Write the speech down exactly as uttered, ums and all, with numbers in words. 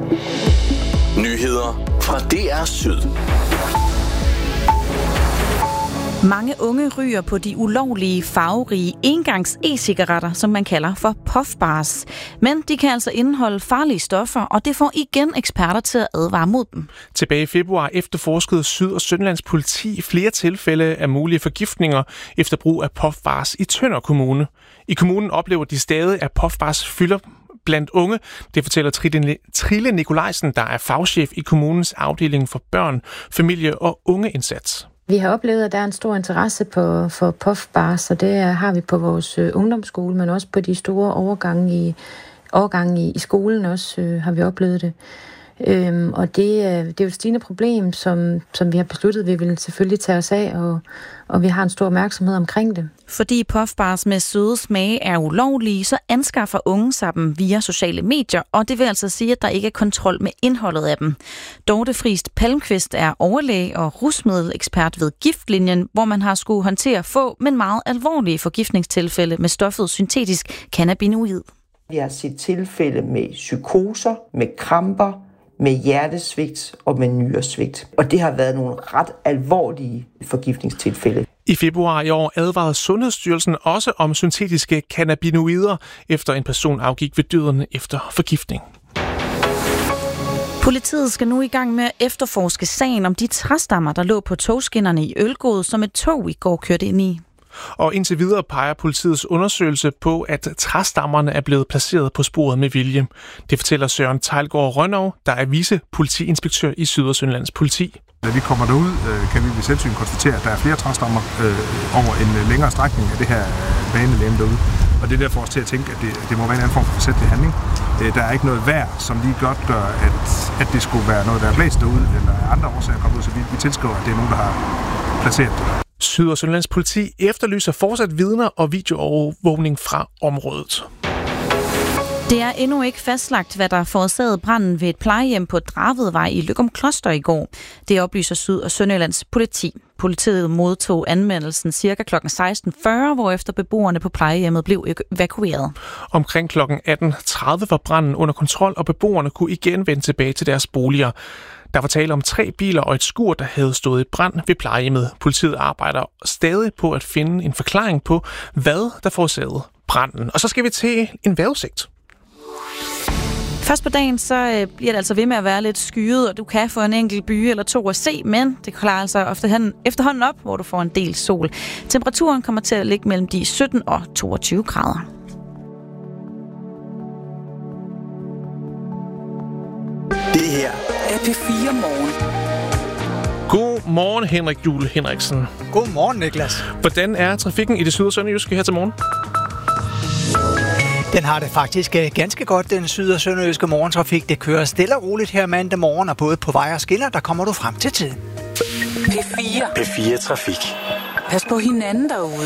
Nyheder fra D R Syd. Mange unge ryger på de ulovlige, farverige engangs e-cigaretter, som man kalder for puffbars. Men de kan altså indeholde farlige stoffer, og det får igen eksperter til at advare mod dem. Tilbage i februar efterforskede Syd- og Sønderlands politi flere tilfælde af mulige forgiftninger efter brug af puffbars i Tønder Kommune. I kommunen oplever de stadig, at puffbars fylder blandt unge. Det fortæller Trille Nikolajsen, der er fagchef i kommunens afdeling for børn, familie og ungeindsats. Vi har oplevet, at der er en stor interesse på, for puffbars, og det har vi på vores øh, ungdomsskole, men også på de store overgange i, overgange i, i skolen også øh, har vi oplevet det. Øhm, og det, øh, det er jo et stigende problem, som, som vi har besluttet, vi vil selvfølgelig tage os af, og, og vi har en stor opmærksomhed omkring det. Fordi puffbars med søde smage er ulovlige, så anskaffer unge sig dem via sociale medier, og det vil altså sige, at der ikke er kontrol med indholdet af dem. Dorte Friist Palmqvist er overlæge og rusmiddelekspert ved Giftlinjen, hvor man har skulle håndtere få, men meget alvorlige forgiftningstilfælde med stoffet syntetisk cannabinoid. Vi har set tilfælde med psykoser, med kramper, med hjertesvigt og med nyresvigt. Og det har været nogle ret alvorlige forgiftningstilfælde. I februar i år advarede Sundhedsstyrelsen også om syntetiske cannabinoider, efter en person afgik ved døden efter forgiftning. Politiet skal nu i gang med at efterforske sagen om de træstammer, der lå på togskinnerne i Ølgod, som et tog i går kørte ind i. Og indtil videre peger politiets undersøgelse på, at træstammerne er blevet placeret på sporet med vilje. Det fortæller Søren Teilgaard Rønnow, der er vicepolitiinspektør i Syd- og Sønderlands politi. Da vi kommer derud, kan vi ved selvsyn konstatere, at der er flere træstammer øh, over en længere strækning af det her banelæme derude. Og det er derfor også til at tænke, at det, det må være en anden form for forsætlig handling. Der er ikke noget vejr, som lige godt gør, at, at det skulle være noget, der er blæst derude, eller andre årsager kommer ud, så vi, vi tilskriver, at det er nogen, der har placeret det der. Syd- og Sønderlands politi efterlyser fortsat vidner og videoovervågning fra området. Det er endnu ikke fastlagt, hvad der forårsagede branden ved et plejehjem på Dravedvej i Løgum Kloster i går. Det oplyser Syd- og Sønderlands politi. Politiet modtog anmeldelsen ca. klokken seksten fyrre, hvorefter beboerne på plejehjemmet blev evakueret. Omkring klokken atten tredive var branden under kontrol, og beboerne kunne igen vende tilbage til deres boliger. Der var tale om tre biler og et skur, der havde stået i brand ved plejehjemmet. Politiet arbejder stadig på at finde en forklaring på, hvad der forårsagede branden. Og så skal vi til en vejrudsigt. Først på dagen, så bliver det altså ved med at være lidt skyet, og du kan få en enkelt by eller to at se, men det klarer altså efterhånden op, hvor du får en del sol. Temperaturen kommer til at ligge mellem de sytten og toogtyve grader. Det her er P fire Morgen. God morgen, Henrik Juhl Henriksen. God morgen, Niklas. Hvordan er trafikken i det syd- og sønderjyske her til morgen? Den har det faktisk ganske godt, den syd- og sønderjyske morgentrafik. Det kører stille og roligt her mandag morgen, og både på vej og skinner, der kommer du frem til tiden. P fire. P fire Trafik. Pas på hinanden derude.